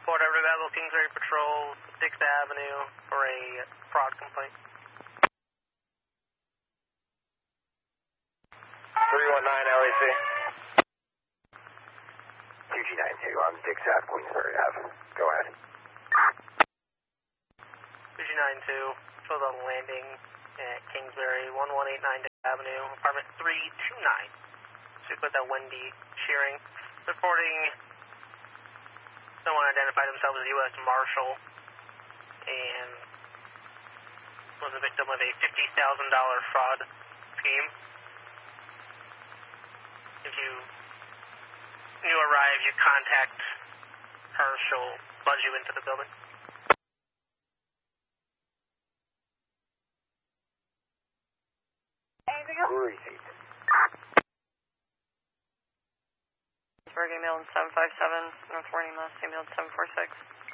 Port Everett Battle, Kingsbury Patrol, 6th Avenue for a fraud complaint. 319 LAC. 2G92 on 6th Ave, Queensbury Ave. Go ahead. 2G92, shows on landing at Kingsbury, 1189 Avenue, apartment 329. Speak with Wendy Shearing. Reporting someone identified himself as U.S. Marshal and was a victim of a $50,000 fraud scheme. If you arrive, you contact her, she'll buzz you into the building. Anything else? Receipt. Pittsburgh emailed 757, North Warning Last emailed 746.